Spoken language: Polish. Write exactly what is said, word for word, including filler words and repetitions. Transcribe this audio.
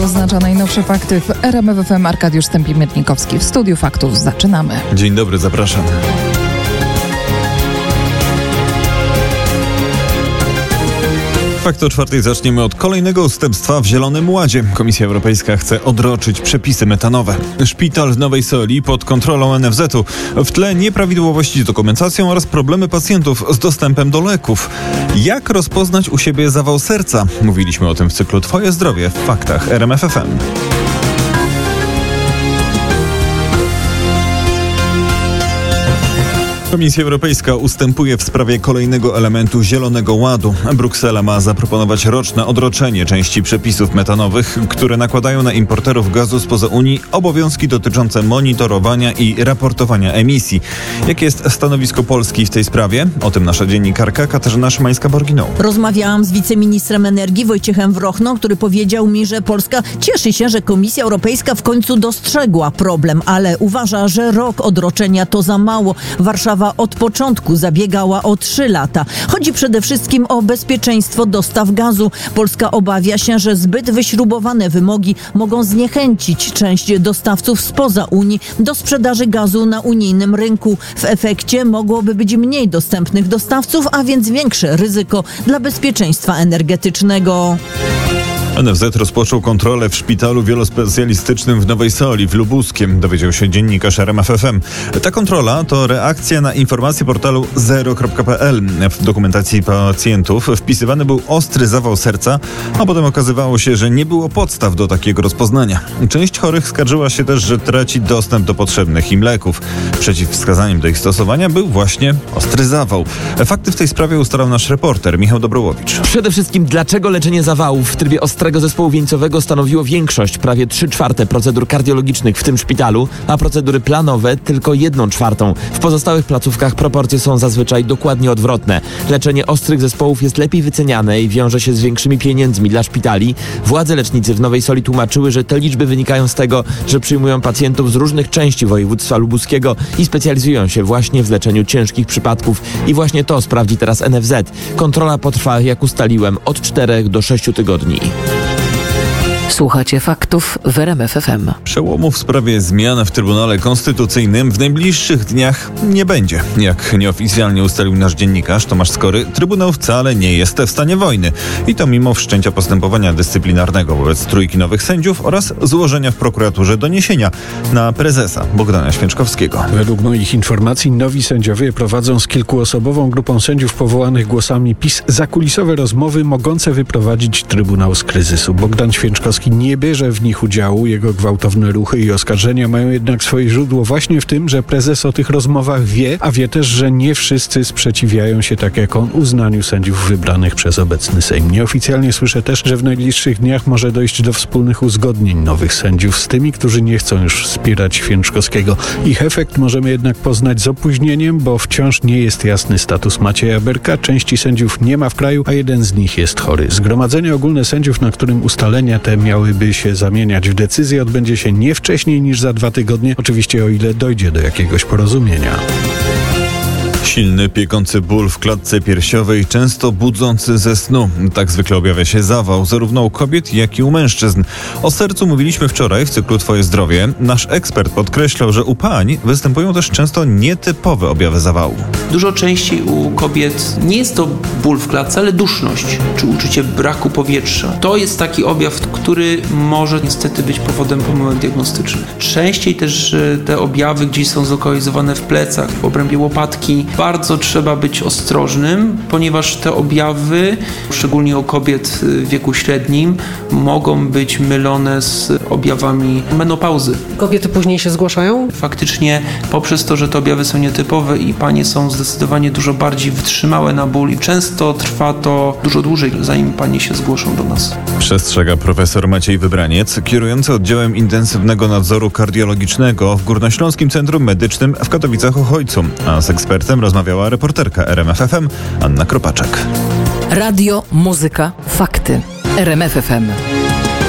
oznacza najnowsze fakty w R M F F M. Arkadiusz Stępień-Mietnikowski w studiu faktów. Zaczynamy. Dzień dobry, zapraszam. Fakt o czwartej zaczniemy od kolejnego ustępstwa w Zielonym Ładzie. Komisja Europejska chce odroczyć przepisy metanowe. Szpital w Nowej Soli pod kontrolą N F Z u. W tle nieprawidłowości z dokumentacją oraz problemy pacjentów z dostępem do leków. Jak rozpoznać u siebie zawał serca? Mówiliśmy o tym w cyklu Twoje zdrowie w faktach R M F F M. Komisja Europejska ustępuje w sprawie kolejnego elementu Zielonego Ładu. Bruksela ma zaproponować roczne odroczenie części przepisów metanowych, które nakładają na importerów gazu spoza Unii obowiązki dotyczące monitorowania i raportowania emisji. Jakie jest stanowisko Polski w tej sprawie? O tym nasza dziennikarka Katarzyna Szymańska-Borginą. Rozmawiałam z wiceministrem energii Wojciechem Wrochną, który powiedział mi, że Polska cieszy się, że Komisja Europejska w końcu dostrzegła problem, ale uważa, że rok odroczenia to za mało. Warszawa od początku zabiegała o trzy lata. Chodzi przede wszystkim o bezpieczeństwo dostaw gazu. Polska obawia się, że zbyt wyśrubowane wymogi mogą zniechęcić część dostawców spoza Unii do sprzedaży gazu na unijnym rynku. W efekcie mogłoby być mniej dostępnych dostawców, a więc większe ryzyko dla bezpieczeństwa energetycznego. N F Z rozpoczął kontrolę w szpitalu wielospecjalistycznym w Nowej Soli w Lubuskiem, dowiedział się dziennikarz R M F F M. Ta kontrola to reakcja na informację portalu zero kropka p l. W dokumentacji pacjentów wpisywany był ostry zawał serca, a potem okazywało się, że nie było podstaw do takiego rozpoznania. Część chorych skarżyła się też, że traci dostęp do potrzebnych im leków. Przeciwwskazaniem do ich stosowania był właśnie ostry zawał. Fakty w tej sprawie ustalał nasz reporter Michał Dobrołowicz. Przede wszystkim, dlaczego leczenie zawałów w trybie ostrego zespołu wieńcowego stanowiło większość, prawie trzy czwarte procedur kardiologicznych w tym szpitalu, a procedury planowe tylko jedną czwartą. W pozostałych placówkach proporcje są zazwyczaj dokładnie odwrotne. Leczenie ostrych zespołów jest lepiej wyceniane i wiąże się z większymi pieniędzmi dla szpitali. Władze lecznicy w Nowej Soli tłumaczyły, że te liczby wynikają z tego, że przyjmują pacjentów z różnych części województwa lubuskiego i specjalizują się właśnie w leczeniu ciężkich przypadków. I właśnie to sprawdzi teraz N F Z. Kontrola potrwa, jak ustaliłem, od czterech do sześciu tygodni. Słuchacie faktów w R M F F M. Przełomu w sprawie zmian w Trybunale Konstytucyjnym w najbliższych dniach nie będzie. Jak nieoficjalnie ustalił nasz dziennikarz Tomasz Skory, Trybunał wcale nie jest w stanie wojny. I to mimo wszczęcia postępowania dyscyplinarnego wobec trójki nowych sędziów oraz złożenia w prokuraturze doniesienia na prezesa Bogdana Święczkowskiego. Według moich informacji nowi sędziowie prowadzą z kilkuosobową grupą sędziów powołanych głosami PiS zakulisowe rozmowy mogące wyprowadzić Trybunał z kryzysu. Bogdan Święczkowski nie bierze w nich udziału. Jego gwałtowne ruchy i oskarżenia mają jednak swoje źródło właśnie w tym, że prezes o tych rozmowach wie, a wie też, że nie wszyscy sprzeciwiają się tak jak on uznaniu sędziów wybranych przez obecny Sejm. Nieoficjalnie słyszę też, że w najbliższych dniach może dojść do wspólnych uzgodnień nowych sędziów z tymi, którzy nie chcą już wspierać Święczkowskiego. Ich efekt możemy jednak poznać z opóźnieniem, bo wciąż nie jest jasny status Macieja Berka. Części sędziów nie ma w kraju, a jeden z nich jest chory. Zgromadzenie ogólne sędziów, na którym ustalenia te miałyby się zamieniać w decyzję, odbędzie się nie wcześniej niż za dwa tygodnie, oczywiście o ile dojdzie do jakiegoś porozumienia. Silny, piekący ból w klatce piersiowej, często budzący ze snu. Tak zwykle objawia się zawał zarówno u kobiet, jak i u mężczyzn. O sercu mówiliśmy wczoraj w cyklu Twoje zdrowie. Nasz ekspert podkreślał, że u pań występują też często nietypowe objawy zawału. Dużo częściej u kobiet nie jest to ból w klatce, ale duszność, czy uczucie braku powietrza. To jest taki objaw, który może niestety być powodem pomyłek diagnostycznych. Częściej też te objawy gdzieś są zlokalizowane w plecach, w obrębie łopatki. Bardzo trzeba być ostrożnym, ponieważ te objawy, szczególnie u kobiet w wieku średnim, mogą być mylone z objawami menopauzy. Kobiety później się zgłaszają? Faktycznie poprzez to, że te objawy są nietypowe i panie są zdecydowanie dużo bardziej wytrzymałe na ból i często trwa to dużo dłużej, zanim panie się zgłoszą do nas. Przestrzega profesor Maciej Wybraniec, kierujący oddziałem intensywnego nadzoru kardiologicznego w Górnośląskim Centrum Medycznym w Katowicach-Ochojcu. A z ekspertem rozmawiała reporterka R M F F M Anna Kropaczek. Radio, muzyka, fakty. R M F F M.